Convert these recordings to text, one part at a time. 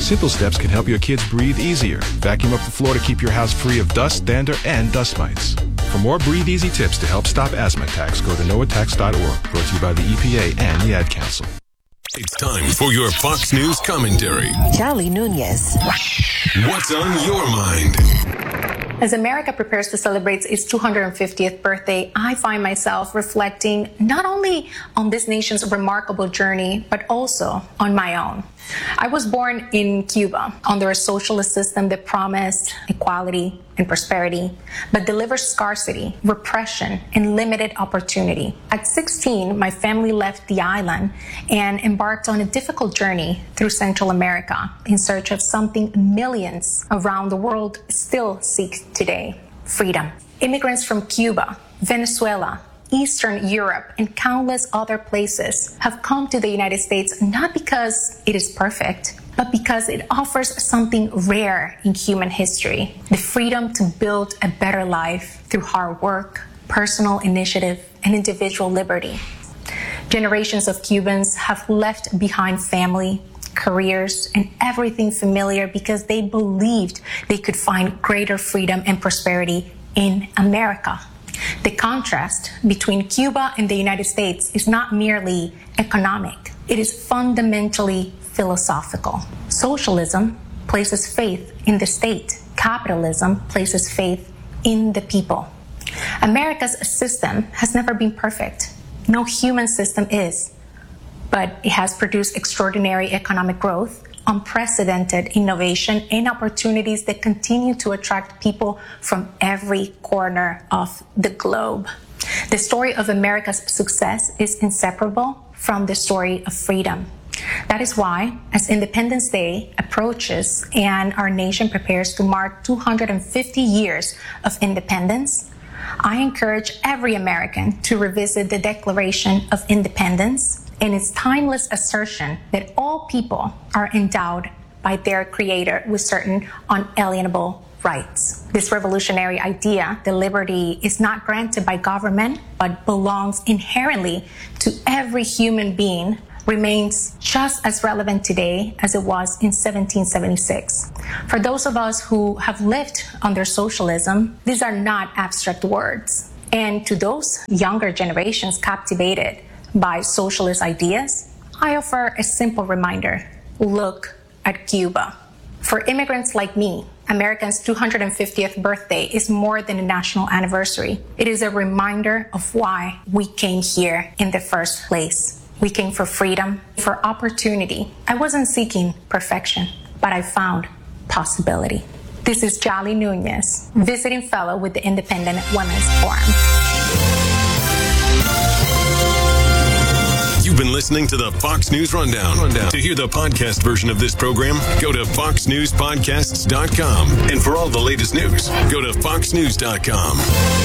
Simple steps can help your kids breathe easier. Vacuum up the floor to keep your house free of dust, dander, and dust mites. For more Breathe Easy tips to help stop asthma attacks, go to noattacks.org. Brought to you by the EPA and the Ad Council. It's time for your Fox News commentary. Charlie Nunez. What's on your mind? As America prepares to celebrate its 250th birthday, I find myself reflecting not only on this nation's remarkable journey, but also on my own. I was born in Cuba under a socialist system that promised equality and prosperity, but delivered scarcity, repression, and limited opportunity. At 16, my family left the island and embarked on a difficult journey through Central America in search of something millions around the world still seek today: freedom. Immigrants from Cuba, Venezuela, Eastern Europe, and countless other places have come to the United States not because it is perfect, but because it offers something rare in human history: the freedom to build a better life through hard work, personal initiative, and individual liberty. Generations of Cubans have left behind family, careers, and everything familiar because they believed they could find greater freedom and prosperity in America. The contrast between Cuba and the United States is not merely economic. It is fundamentally philosophical. Socialism places faith in the state. Capitalism places faith in the people. America's system has never been perfect. No human system is. But it has produced extraordinary economic growth, unprecedented innovation, and opportunities that continue to attract people from every corner of the globe. The story of America's success is inseparable from the story of freedom. That is why, as Independence Day approaches and our nation prepares to mark 250 years of independence, I encourage every American to revisit the Declaration of Independence and its timeless assertion that all people are endowed by their Creator with certain unalienable rights. This revolutionary idea that liberty is not granted by government but belongs inherently to every human being remains just as relevant today as it was in 1776. For those of us who have lived under socialism, these are not abstract words. And to those younger generations captivated by socialist ideas, I offer a simple reminder: look at Cuba. For immigrants like me, America's 250th birthday is more than a national anniversary. It is a reminder of why we came here in the first place. We came for freedom, for opportunity. I wasn't seeking perfection, but I found possibility. This is Jolly Nunez, visiting fellow with the Independent Women's Forum. You've been listening to the Fox News Rundown. To hear the podcast version of this program, go to foxnewspodcasts.com. And for all the latest news, go to foxnews.com.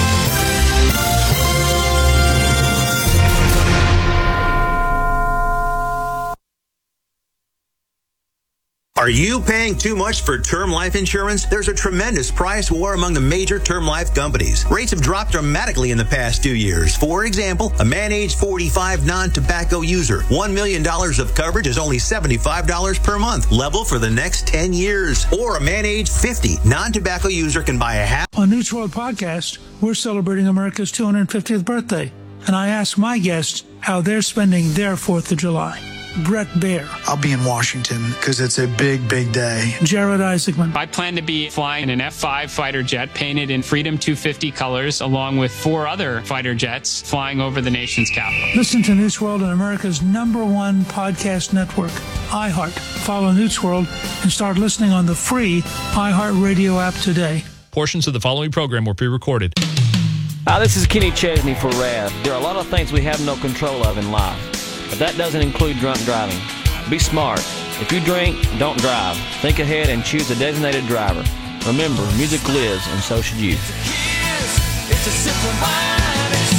Are you paying too much for term life insurance? There's a tremendous price war among the major term life companies. Rates have dropped dramatically in the past 2 years. For example, a man age 45 non-tobacco user, $1 million of coverage is only $75 per month, level for the next 10 years. Or a man age 50 non-tobacco user can buy a half. On News World Podcast, we're celebrating America's 250th birthday, and I ask my guests how they're spending their 4th of July. Brett Baer. I'll be in Washington because it's a big, big day. Jared Isaacman. I plan to be flying an F-5 fighter jet painted in Freedom 250 colors, along with 4 other fighter jets flying over the nation's capital. Listen to News World on America's #1 podcast network, iHeart. Follow News World and start listening on the free iHeartRadio app today. Portions of the following program were pre-recorded. Hi, this is Kenny Chesney for RAD. There are a lot of things we have no control of in life, but that doesn't include drunk driving. Be smart. If you drink, don't drive. Think ahead and choose a designated driver. Remember, music lives, and so should you. It's a simple mind, it's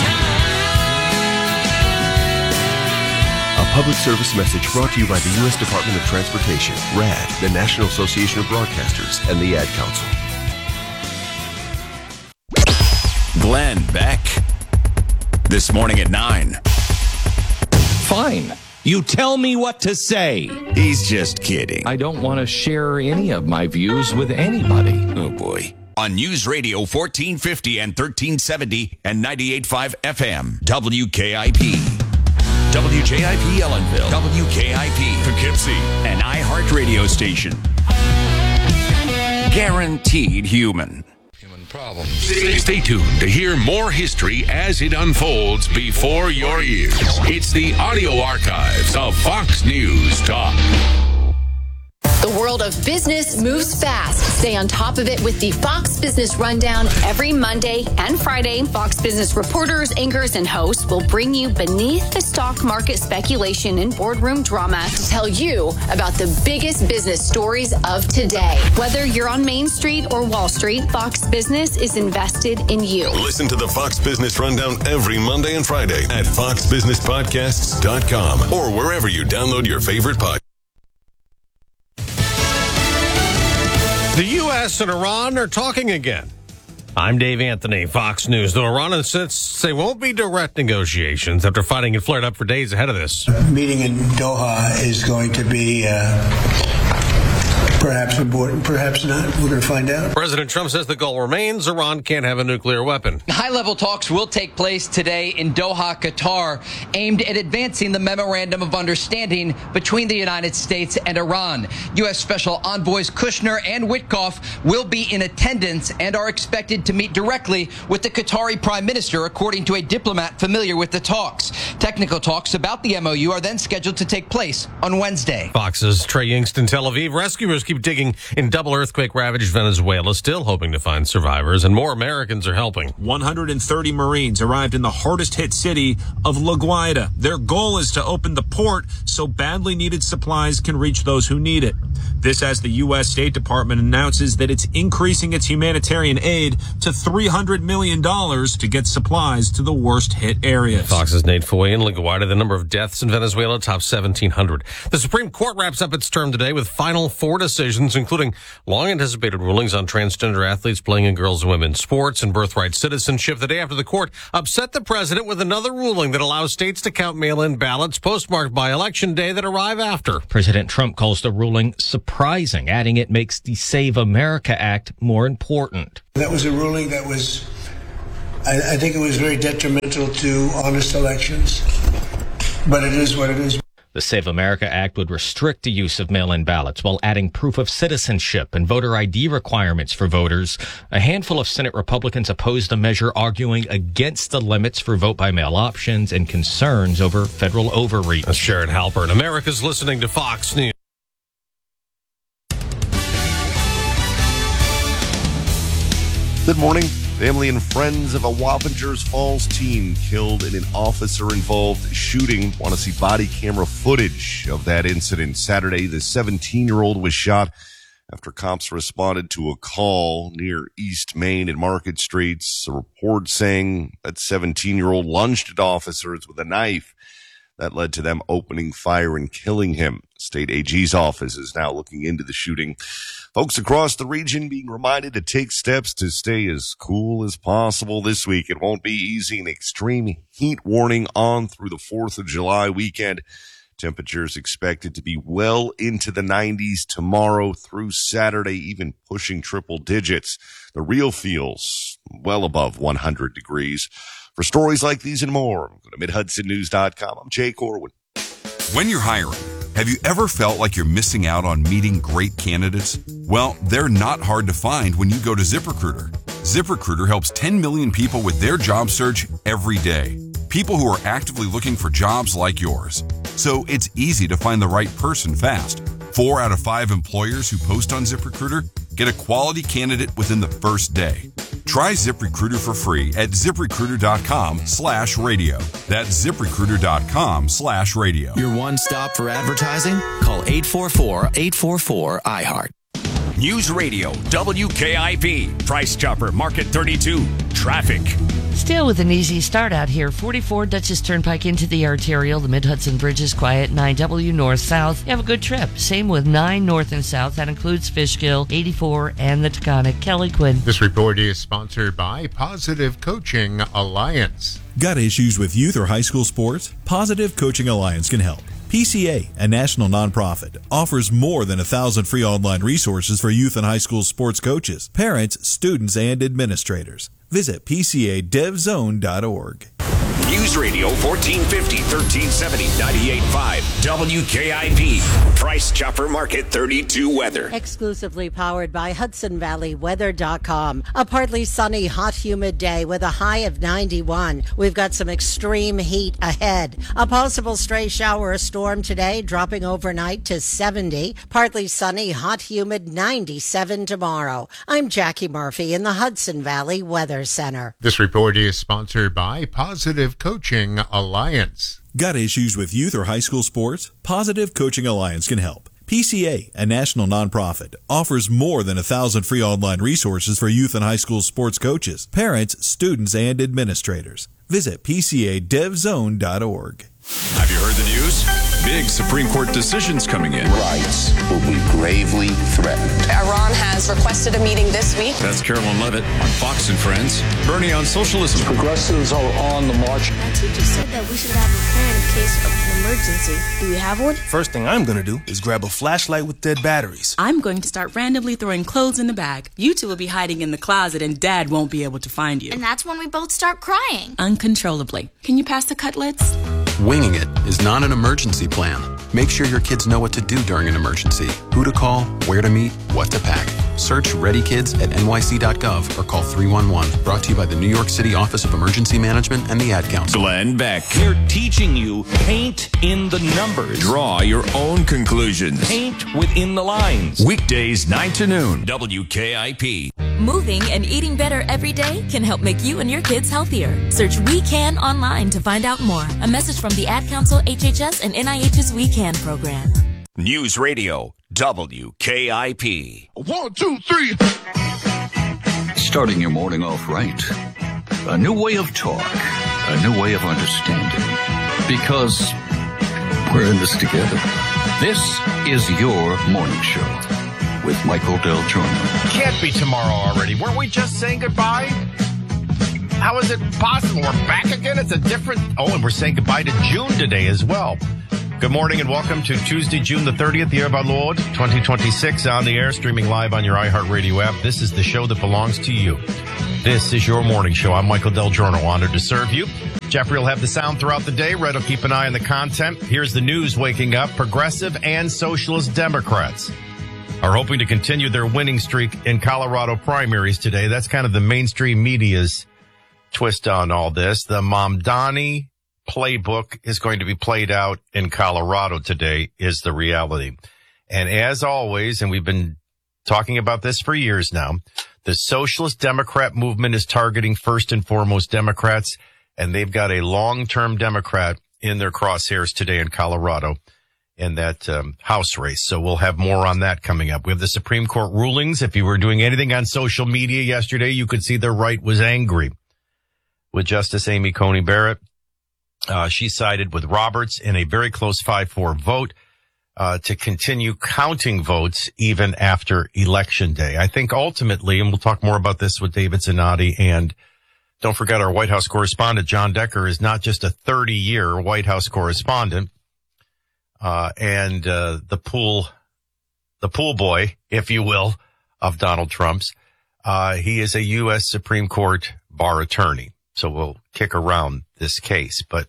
A public service message brought to you by the U.S. Department of Transportation, RAD, the National Association of Broadcasters, and the Ad Council. Glenn Beck. This morning at 9. Fine. You tell me what to say. He's just kidding. I don't want to share any of my views with anybody. Oh, boy. On News Radio 1450 and 1370 and 98.5 FM, WKIP. WJIP Ellenville, WKIP Poughkeepsie, an iHeart radio station. Guaranteed human. Problem. Stay tuned to hear more history as it unfolds before your ears. It's the audio archives of Fox News Talk. The world of business moves fast. Stay on top of it with the Fox Business Rundown every Monday and Friday. Fox Business reporters, anchors, and hosts will bring you beneath the stock market speculation and boardroom drama to tell you about the biggest business stories of today. Whether you're on Main Street or Wall Street, Fox Business is invested in you. Listen to the Fox Business Rundown every Monday and Friday at foxbusinesspodcasts.com or wherever you download your favorite podcast. The U.S. and Iran are talking again. I'm Dave Anthony, Fox News. Though Iran insists they won't be direct negotiations after fighting had flared up for days ahead of this. The meeting in Doha is going to be perhaps important, perhaps not. We're going to find out. President Trump says the goal remains Iran can't have a nuclear weapon. High-level talks will take place today in Doha, Qatar, aimed at advancing the memorandum of understanding between the United States and Iran. U.S. Special Envoys Kushner and Witkoff will be in attendance and are expected to meet directly with the Qatari Prime Minister, according to a diplomat familiar with the talks. Technical talks about the MOU are then scheduled to take place on Wednesday. Fox's Trey Yingst in Tel Aviv. Rescuers keep digging in double earthquake-ravaged Venezuela, still hoping to find survivors, and more Americans are helping. 130 Marines arrived in the hardest-hit city of La Guaira. Their goal is to open the port so badly needed supplies can reach those who need it. This as the U.S. State Department announces that it's increasing its humanitarian aid to $300 million to get supplies to the worst-hit areas. Fox's Nate Foy in La Guaira. The number of deaths in Venezuela tops 1,700. The Supreme Court wraps up its term today with final 4 decisions, including long-anticipated rulings on transgender athletes playing in girls' and women's sports and birthright citizenship. The day after the court upset the president with another ruling that allows states to count mail-in ballots postmarked by Election Day that arrive after. President Trump calls the ruling surprising, adding it makes the Save America Act more important. That was a ruling that was, I think it was very detrimental to honest elections, but it is what it is. The Save America Act would restrict the use of mail-in ballots while adding proof of citizenship and voter ID requirements for voters. A handful of Senate Republicans opposed the measure, arguing against the limits for vote-by-mail options and concerns over federal overreach. That's Sharon Halpern. America's listening to Fox News. Good morning. Family and friends of a Wappingers Falls teen killed in an officer-involved shooting want to see body camera footage of that incident. Saturday, the 17-year-old was shot after cops responded to a call near East Main and Market Streets. A report saying that 17-year-old lunged at officers with a knife. That led to them opening fire and killing him. State AG's office is now looking into the shooting. Folks across the region being reminded to take steps to stay as cool as possible this week. It won't be easy. An extreme heat warning on through the 4th of July weekend. Temperatures expected to be well into the 90s tomorrow through Saturday, even pushing triple digits. The real feels well above 100 degrees. For stories like these and more, go to MidHudsonNews.com. I'm Jay Corwin. When you're hiring, have you ever felt like you're missing out on meeting great candidates? Well, they're not hard to find when you go to ZipRecruiter. ZipRecruiter helps 10 million people with their job search every day. People who are actively looking for jobs like yours. So it's easy to find the right person fast. 4 out of 5 employers who post on ZipRecruiter get a quality candidate within the first day. Try ZipRecruiter for free at ZipRecruiter.com/radio. That's ZipRecruiter.com/radio. Your one stop for advertising? Call 844-844-iHeart. News Radio, WKIP, Price Chopper, Market 32, traffic. Still with an easy start out here. 44 Dutchess Turnpike into the arterial. The Mid-Hudson Bridge is quiet. 9W north-south. You have a good trip. Same with 9 north and south. That includes Fishkill, 84, and the Taconic. Kelly Quinn. This report is sponsored by Positive Coaching Alliance. Got issues with youth or high school sports? Positive Coaching Alliance can help. PCA, a national nonprofit, offers more than 1,000 free online resources for youth and high school sports coaches, parents, students, and administrators. Visit PCADevZone.org. News Radio 1450, 1370, 98.5, WKIP. Price Chopper Market 32 weather. Exclusively powered by HudsonValleyWeather.com. A partly sunny, hot, humid day with a high of 91. We've got some extreme heat ahead. A possible stray shower or storm today, dropping overnight to 70. Partly sunny, hot, humid, 97 tomorrow. I'm Jackie Murphy in the Hudson Valley Weather Center. This report is sponsored by Positive Coaching Alliance. Got issues with youth or high school sports? Positive Coaching Alliance can help. PCA, a national nonprofit, offers more than 1,000 free online resources for youth and high school sports coaches, parents, students, and administrators. Visit PCADevZone.org. Have you heard the news? Big Supreme Court decisions coming in. Rights will be gravely threatened. Iran has requested a meeting this week. That's Carolyn Levitt on Fox and Friends. Bernie on socialism. Progressives are on the march. My teacher said that we should have a plan in case of an emergency. Do we have one? First thing I'm going to do is grab a flashlight with dead batteries. I'm going to start randomly throwing clothes in the bag. You two will be hiding in the closet and Dad won't be able to find you. And that's when we both start crying. Uncontrollably. Can you pass the cutlets? Winging it is not an emergency plan. Make sure your kids know what to do during an emergency, who to call, where to meet, what to pack. Search Ready Kids at nyc.gov or call 311. Brought to you by the New York City Office of Emergency Management and the Ad Council. Glenn Beck. We're teaching you paint in the numbers. Draw your own conclusions. Paint within the lines. Weekdays 9 to noon. WKIP. Moving and eating better every day can help make you and your kids healthier. Search We Can online to find out more. A message from the Ad Council, HHS, and NIH's We Can program. News Radio, WKIP. 1, 2, 3. Starting your morning off right. A new way of talk. A new way of understanding. Because we're in this together. This is your morning show with Michael Del Giorno. Can't be tomorrow already. Weren't we just saying goodbye? How is it possible? We're back again? It's a different... Oh, and we're saying goodbye to June today as well. Good morning and welcome to Tuesday, June the 30th, the year of our Lord, 2026, on the air, streaming live on your iHeartRadio app. This is the show that belongs to you. This is your morning show. I'm Michael Del Giorno, honored to serve you. Jeffrey will have the sound throughout the day. Red will keep an eye on the content. Here's the news waking up. Progressive and socialist Democrats are hoping to continue their winning streak in Colorado primaries today. That's kind of the mainstream media's twist on all this. The Mamdani playbook is going to be played out in Colorado today is the reality. And as always, and we've been talking about this for years now, the socialist Democrat movement is targeting first and foremost Democrats, and they've got a long-term Democrat in their crosshairs today in Colorado in that House race. So we'll have more on that coming up. We have the Supreme Court rulings. If you were doing anything on social media yesterday, you could see the right was angry with Justice Amy Coney Barrett. She sided with Roberts in a very close 5-4 vote to continue counting votes even after Election Day. I think ultimately, and we'll talk more about this with David Zanotti, and don't forget our White House correspondent, John Decker, is not just a 30-year White House correspondent and the pool boy, if you will, of Donald Trump's. He is a U.S. Supreme Court bar attorney. So we'll kick around this case. But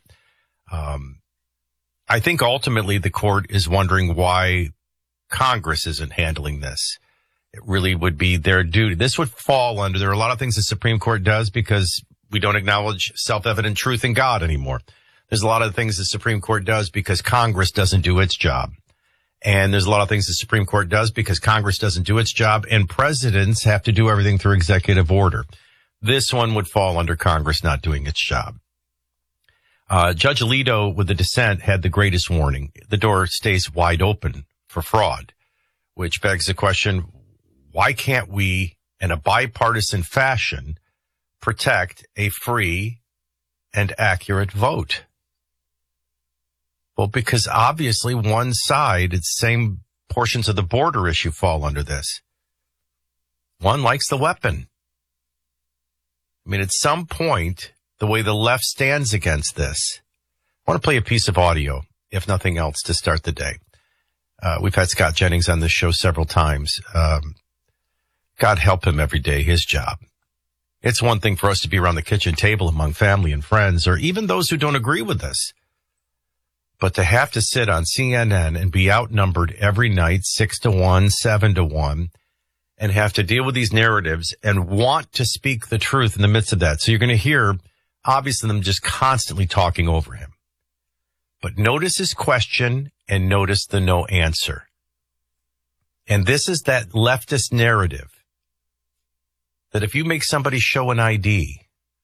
I think ultimately the court is wondering why Congress isn't handling this. It really would be their duty. This would fall under, there are a lot of things the Supreme Court does because we don't acknowledge self-evident truth in God anymore. There's a lot of things the Supreme Court does because Congress doesn't do its job. And there's a lot of things the Supreme Court does because Congress doesn't do its job, and presidents have to do everything through executive order. This one would fall under Congress not doing its job. Judge Alito, with the dissent, had the greatest warning. The door stays wide open for fraud, which begs the question, why can't we, in a bipartisan fashion, protect a free and accurate vote? Well, because obviously one side, it's same portions of the border issue fall under this. One likes the weapon. I mean, at some point, the way the left stands against this, I want to play a piece of audio. if nothing else, to start the day. We've had Scott Jennings on this show several times. God help him every day, his job. It's one thing for us to be around the kitchen table among family and friends, or even those who don't agree with us. But to have to sit on CNN and be outnumbered every night, 6-1, 7-1, and have to deal with these narratives and want to speak the truth in the midst of that. So you're going to hear, obviously, them just constantly talking over him. But notice his question and notice the no answer. And this is that leftist narrative that if you make somebody show an ID,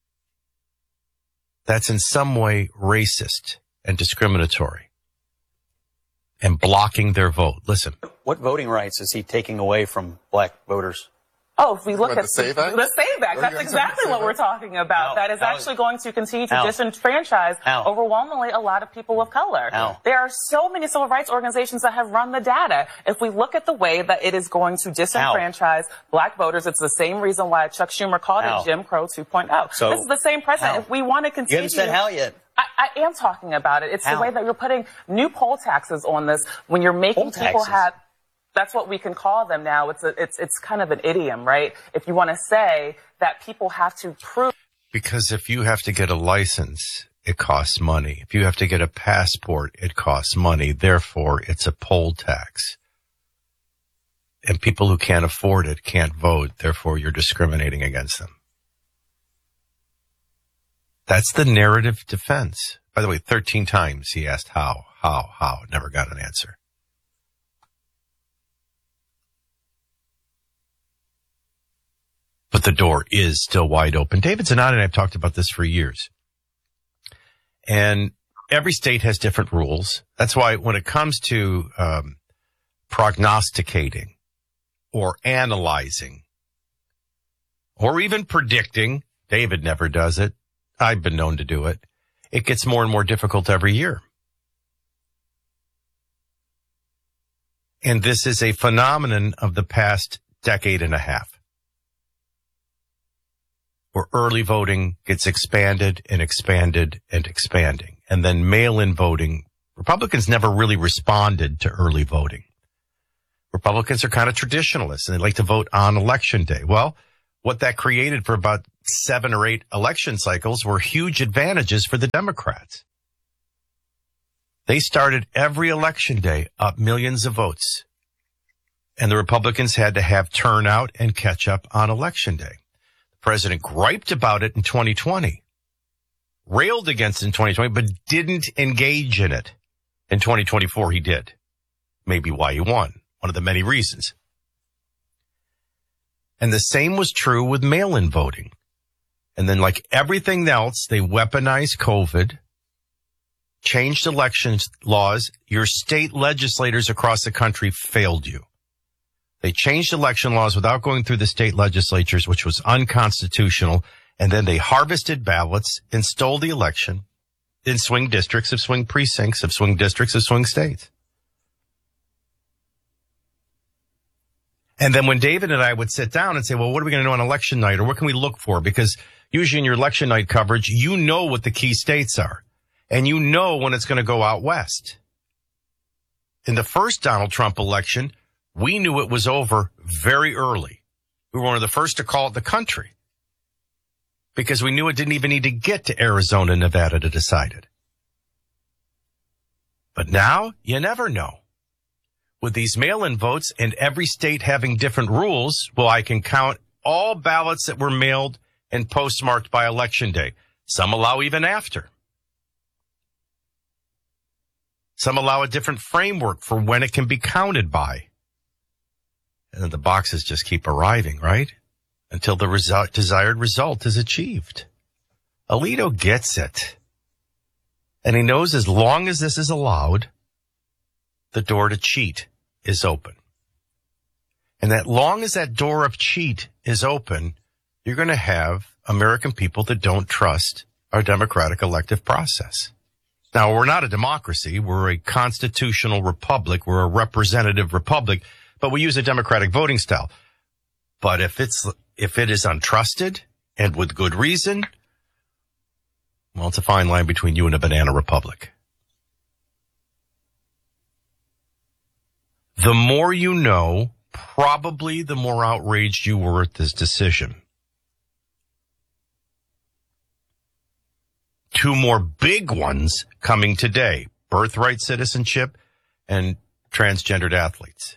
that's in some way racist and discriminatory and blocking their vote. Listen. What voting rights is he taking away from black voters? Oh, if we look at the SAVE Act? The SAVE Act, that's exactly what we're talking about. That is actually going to continue to disenfranchise overwhelmingly a lot of people of color. There are so many civil rights organizations that have run the data. If we look at the way that it is going to disenfranchise black voters, it's the same reason why Chuck Schumer called it Jim Crow 2.0. So, this is the same precedent. If we want to continue... You haven't said how yet. I am talking about it. It's the way that you're putting new poll taxes on this when you're making people have... That's what we can call them now. It's kind of an idiom, right? If you want to say that people have to prove. Because if you have to get a license, it costs money. If you have to get a passport, it costs money. Therefore, it's a poll tax. And people who can't afford it can't vote. Therefore, you're discriminating against them. That's the narrative defense. By the way, 13 times he asked how, never got an answer. But the door is still wide open. David Zanotti and I have talked about this for years. And every state has different rules. That's why when it comes to prognosticating or analyzing or even predicting, David never does it. I've been known to do it. It gets more and more difficult every year. And this is a phenomenon of the past decade and a half, where early voting gets expanded and expanded and expanding. And then mail-in voting, Republicans never really responded to early voting. Republicans are kind of traditionalists, and they like to vote on election day. Well, what that created for about 7 or 8 election cycles were huge advantages for the Democrats. They started every election day up millions of votes, and the Republicans had to have turnout and catch up on election day. President griped about it in 2020, railed against it in 2020, but didn't engage in it. In 2024, he did. Maybe why he won. One of the many reasons. And the same was true with mail-in voting. And then like everything else, they weaponized COVID, changed elections laws. Your state legislators across the country failed you. They changed election laws without going through the state legislatures, which was unconstitutional. And then they harvested ballots and stole the election in swing districts, of swing precincts, of swing districts, of swing states. And then when David and I would sit down and say, well, what are we going to do on election night? Or what can we look for? Because usually in your election night coverage, you know what the key states are. And you know when it's going to go out west. In the first Donald Trump election, we knew it was over very early. We were one of the first to call it the country because we knew it didn't even need to get to Arizona and Nevada to decide it. But now you never know. With these mail-in votes and every state having different rules, well, I can count all ballots that were mailed and postmarked by Election Day. Some allow even after. Some allow a different framework for when it can be counted by. And then the boxes just keep arriving, right? Until the desired result is achieved. Alito gets it. And he knows as long as this is allowed, the door to cheat is open. And that long as that door of cheat is open, you're going to have American people that don't trust our democratic elective process. Now, we're not a democracy. We're a constitutional republic. We're a representative republic. But we use a democratic voting style. But if it is untrusted and with good reason, well, it's a fine line between you and a banana republic. The more you know, probably the more outraged you were at this decision. 2 more big ones coming today: birthright citizenship and transgendered athletes.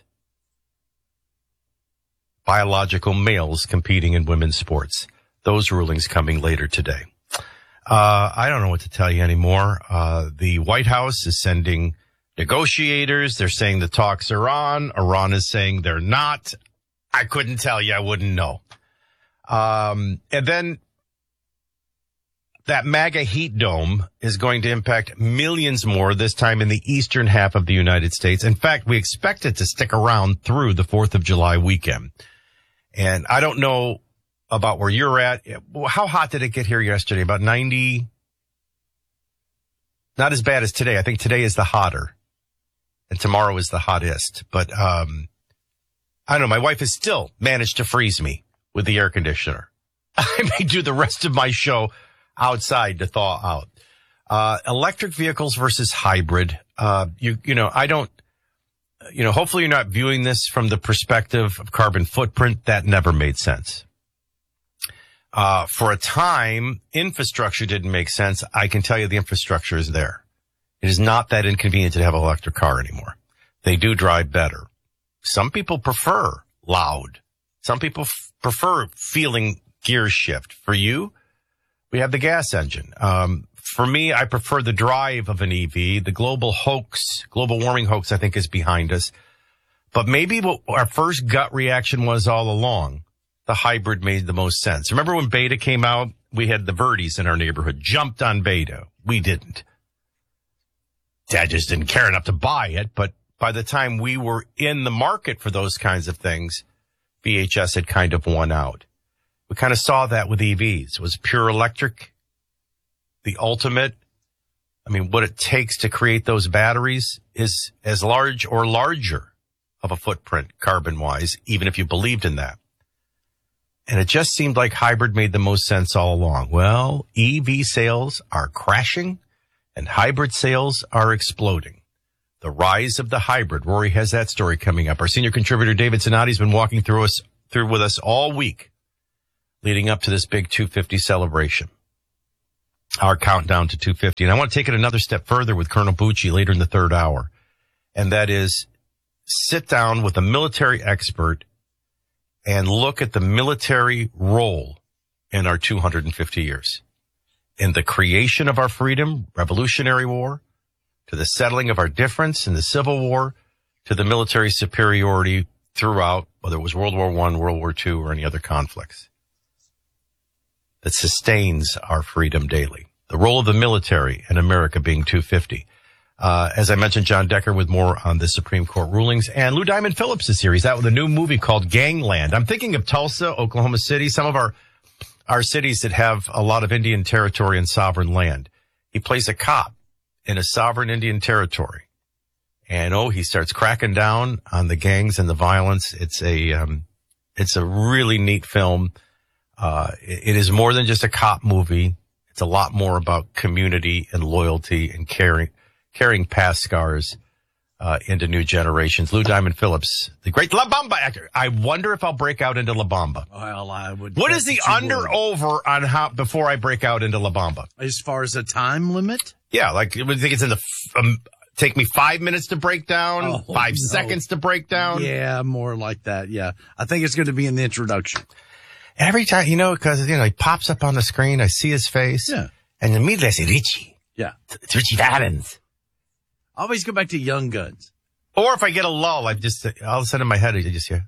Biological males competing in women's sports. Those rulings coming later today. I don't know what to tell you anymore. The White House is sending negotiators. They're saying the talks are on. Iran is saying they're not. I couldn't tell you. I wouldn't know. And then that MAGA heat dome is going to impact millions more, this time in the eastern half of the United States. In fact, we expect it to stick around through the 4th of July weekend. And I don't know about where you're at. How hot did it get here yesterday? About 90? Not as bad as today. I think today is the hotter, and tomorrow is the hottest. But I don't know. My wife has still managed to freeze me with the air conditioner. I may do the rest of my show outside to thaw out. Electric vehicles versus hybrid. Hopefully you're not viewing this from the perspective of carbon footprint. That never made sense. For a time, infrastructure didn't make sense. I can tell you the infrastructure is there. It is not that inconvenient to have an electric car anymore. They do drive better. Some people prefer loud. Some people prefer feeling gears shift. For you, we have the gas engine. For me, I prefer the drive of an EV. The global warming hoax, I think, is behind us. But maybe what our first gut reaction was all along, the hybrid made the most sense. Remember when Beta came out? We had the Verdes in our neighborhood, jumped on Beta. We didn't. Dad just didn't care enough to buy it. But by the time we were in the market for those kinds of things, VHS had kind of won out. We kind of saw that with EVs. Was pure electric the ultimate? I mean, what it takes to create those batteries is as large or larger of a footprint carbon-wise, even if you believed in that. And it just seemed like hybrid made the most sense all along. Well, EV sales are crashing and hybrid sales are exploding. The rise of the hybrid. Rory has that story coming up. Our senior contributor, David Zanotti, has been walking through with us all week leading up to this big 250 celebration. Our countdown to 250. And I want to take it another step further with Colonel Bucci later in the third hour. And that is sit down with a military expert and look at the military role in our 250 years. In the creation of our freedom, Revolutionary War, to the settling of our difference in the Civil War, to the military superiority throughout, whether it was World War I, World War II, or any other conflicts, that sustains our freedom daily. The role of the military in America being 250. As I mentioned, John Decker with more on the Supreme Court rulings. And Lou Diamond Phillips is here. He's out with a new movie called Gangland. I'm thinking of Tulsa, Oklahoma City, some of our cities that have a lot of Indian territory and sovereign land. He plays a cop in a sovereign Indian territory. And he starts cracking down on the gangs and the violence. It's a really neat film. It is more than just a cop movie. It's a lot more about community and loyalty and carrying past scars into new generations. Lou Diamond Phillips, the great La Bamba actor. I wonder if I'll break out into La Bamba. Well, I would. What is the under-over on how before I break out into La Bamba? As far as a time limit? Yeah, like I think it's in the take me 5 minutes to break down, 5 seconds to break down. Yeah, more like that. Yeah, I think it's going to be in the introduction. Every time, because, he pops up on the screen, I see his face. Yeah. And immediately I say, Richie. Yeah. It's Richie Valens. I always go back to Young Guns. Or if I get a lull, all of a sudden in my head, I just hear.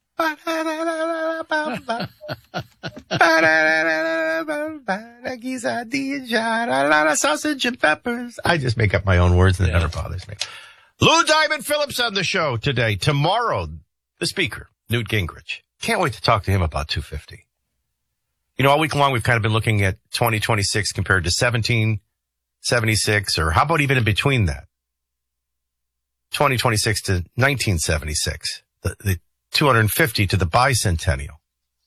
Sausage and peppers. I just make up my own words and it never bothers me. Lou Diamond Phillips on the show today. Tomorrow, the speaker, Newt Gingrich. Can't wait to talk to him about 250. All week long, we've kind of been looking at 2026 compared to 1776, or how about even in between that? 2026 to 1976, the 250 to the bicentennial.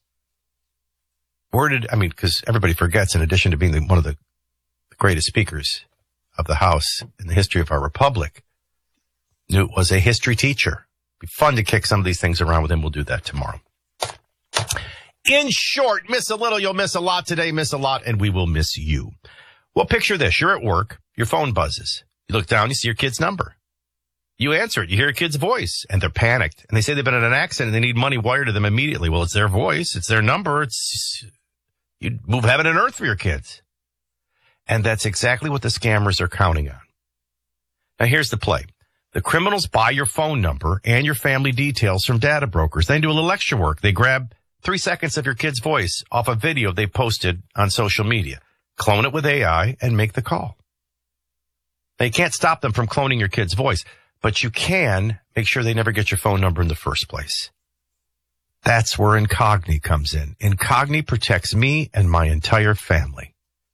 Because everybody forgets, in addition to being one of the greatest speakers of the House in the history of our republic, Newt was a history teacher. Be fun to kick some of these things around with him. We'll do that tomorrow. In short, miss a little, you'll miss a lot today, miss a lot, and we will miss you. Well, picture this. You're at work. Your phone buzzes. You look down, you see your kid's number. You answer it. You hear a kid's voice, and they're panicked. And they say they've been in an accident, and they need money wired to them immediately. Well, it's their voice. It's their number. You'd move heaven and earth for your kids. And that's exactly what the scammers are counting on. Now, here's the play. The criminals buy your phone number and your family details from data brokers. They do a little extra work. They grab 3 seconds of your kid's voice off a video they posted on social media, clone it with AI, and make the call. Now, you can't stop them from cloning your kid's voice, but you can make sure they never get your phone number in the first place. That's where Incogni comes in. Incogni protects me and my entire family.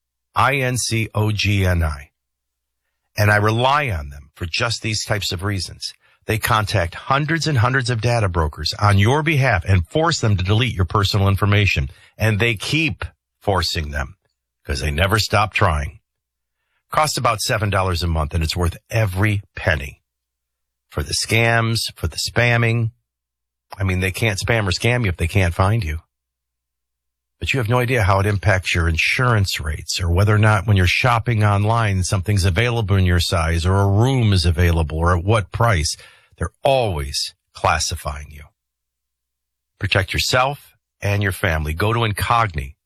INCOGNI. And I rely on them for just these types of reasons. They contact hundreds and hundreds of data brokers on your behalf and force them to delete your personal information. And they keep forcing them because they never stop trying. Costs about $7 a month, and it's worth every penny. For the scams, for the spamming. I mean, they can't spam or scam you if they can't find you. But you have no idea how it impacts your insurance rates or whether or not when you're shopping online, something's available in your size or a room is available or at what price. They're always classifying you. Protect yourself and your family. Go to Incogni.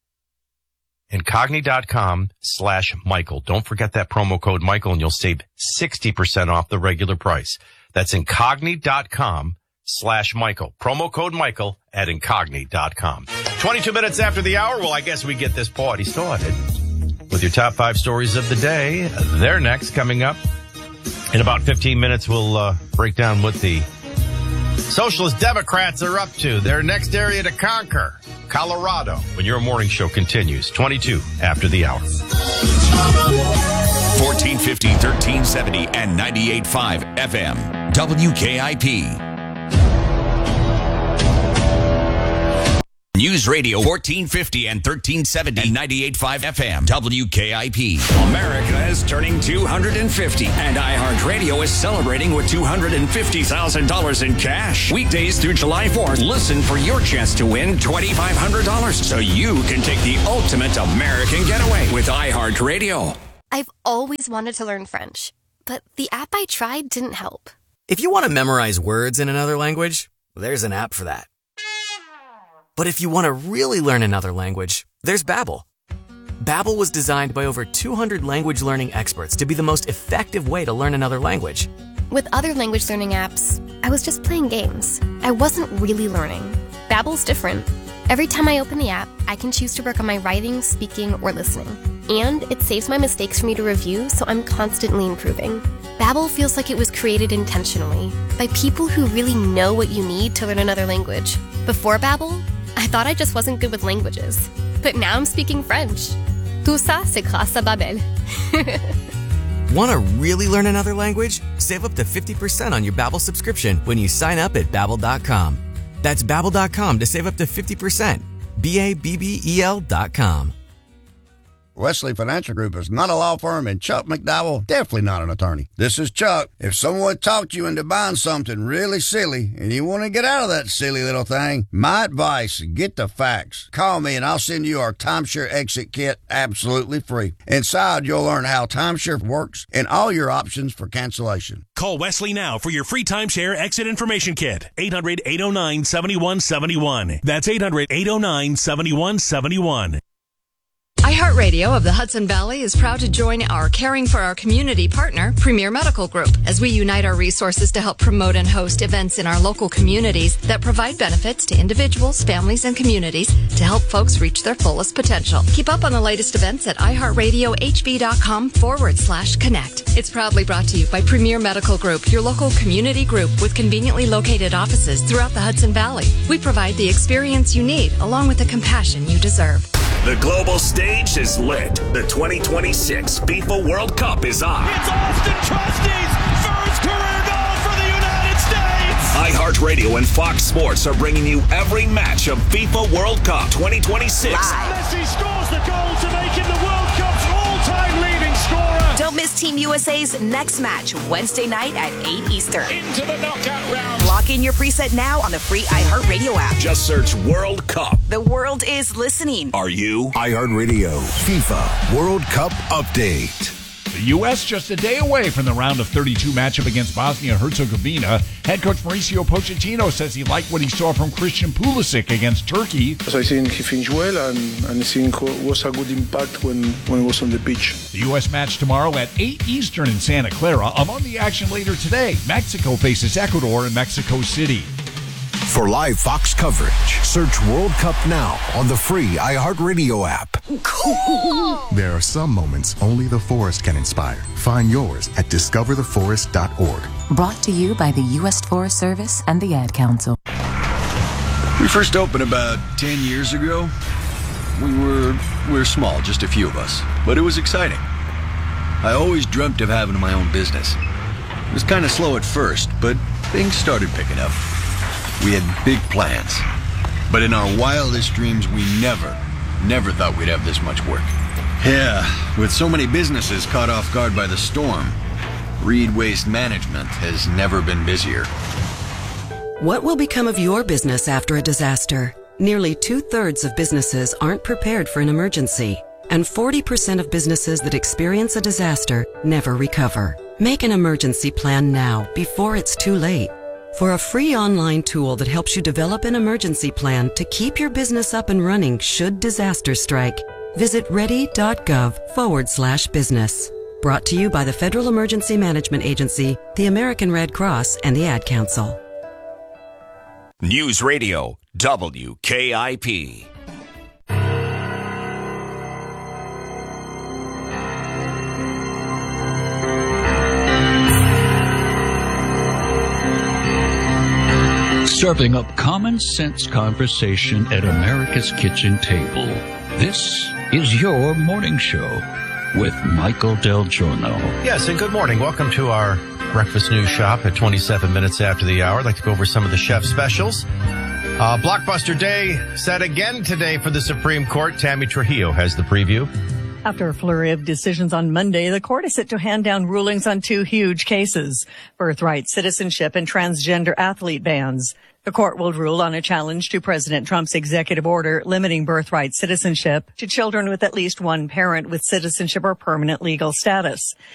Incogni.com/Michael. Don't forget that promo code Michael and you'll save 60% off the regular price. That's Incogni.com/Michael. Promo code Michael at Incogni.com. 22 minutes after the hour. Well, I guess we get this party started with your top 5 stories of the day. They're next, coming up. In about 15 minutes, we'll break down what the Socialist Democrats are up to. Their next area to conquer, Colorado, when your morning show continues. 22 after the hour. 1450, 1370, and 98.5 FM. WKIP. News Radio 1450 and 1370 and 98.5 FM. WKIP. America is turning 250 and iHeartRadio is celebrating with $250,000 in cash. Weekdays through July 4th, listen for your chance to win $2,500 so you can take the ultimate American getaway with iHeartRadio. I've always wanted to learn French, but the app I tried didn't help. If you want to memorize words in another language, there's an app for that. But if you want to really learn another language, there's Babbel. Babbel was designed by over 200 language learning experts to be the most effective way to learn another language. With other language learning apps, I was just playing games. I wasn't really learning. Babbel's different. Every time I open the app, I can choose to work on my writing, speaking, or listening. And it saves my mistakes for me to review, so I'm constantly improving. Babbel feels like it was created intentionally by people who really know what you need to learn another language. Before Babbel, I thought I just wasn't good with languages. But now I'm speaking French. Tout ça, c'est grâce à Babbel. Want to really learn another language? Save up to 50% on your Babbel subscription when you sign up at Babbel.com. That's Babbel.com to save up to 50%. Babbel.com. Wesley Financial Group is not a law firm, and Chuck McDowell, definitely not an attorney. This is Chuck. If someone talked you into buying something really silly and you want to get out of that silly little thing, my advice, get the facts. Call me and I'll send you our timeshare exit kit absolutely free. Inside, you'll learn how timeshare works and all your options for cancellation. Call Wesley now for your free timeshare exit information kit. 800-809-7171. That's 800-809-7171. iHeartRadio of the Hudson Valley is proud to join our Caring for Our Community partner, Premier Medical Group, as we unite our resources to help promote and host events in our local communities that provide benefits to individuals, families, and communities to help folks reach their fullest potential. Keep up on the latest events at iHeartRadioHB.com/connect. It's proudly brought to you by Premier Medical Group, your local community group with conveniently located offices throughout the Hudson Valley. We provide the experience you need along with the compassion you deserve. The global stage is lit. The 2026 FIFA World Cup is on. It's Austin Trusty's first career goal for the United States. iHeartRadio and Fox Sports are bringing you every match of FIFA World Cup 2026. Messi scores the goal to make it the World Cup's all all-time leading scorer. Don't miss Team USA's next match Wednesday night at 8 Eastern. Into the knockout round. Lock in your preset now on the free iHeartRadio app. Just search World Cup. The world is listening. Are you? iHeartRadio FIFA World Cup Update. The U.S. just a day away from the round of 32 matchup against Bosnia-Herzegovina. Head coach Mauricio Pochettino says he liked what he saw from Christian Pulisic against Turkey. I think he finished well, and I think it was a good impact when he was on the pitch. The U.S. match tomorrow at 8 Eastern in Santa Clara. Among the action later today, Mexico faces Ecuador in Mexico City. For live Fox coverage, search World Cup now on the free iHeartRadio app. Cool! There are some moments only the forest can inspire. Find yours at discovertheforest.org. Brought to you by the U.S. Forest Service and the Ad Council. We first opened about 10 years ago. We were small, just a few of us, but it was exciting. I always dreamt of having my own business. It was kind of slow at first, but things started picking up. We had big plans, but in our wildest dreams, we never thought we'd have this much work. Yeah, with so many businesses caught off guard by the storm, Reed Waste Management has never been busier. What will become of your business after a disaster? Nearly 2/3 of businesses aren't prepared for an emergency, and 40% of businesses that experience a disaster never recover. Make an emergency plan now, before it's too late. For a free online tool that helps you develop an emergency plan to keep your business up and running should disaster strike, visit ready.gov/business. Brought to you by the Federal Emergency Management Agency, the American Red Cross, and the Ad Council. News Radio WKIP. Serving up common sense conversation at America's kitchen table. This is your morning show with Michael Del Giorno. Yes, and good morning. Welcome to our breakfast news shop at 27 minutes after the hour. I'd like to go over some of the chef specials. Blockbuster Day set again today for the Supreme Court. Tammy Trujillo has the preview. After a flurry of decisions on Monday, the court is set to hand down rulings on two huge cases: birthright citizenship and transgender athlete bans. The court will rule on a challenge to President Trump's executive order limiting birthright citizenship to children with at least one parent with citizenship or permanent legal status.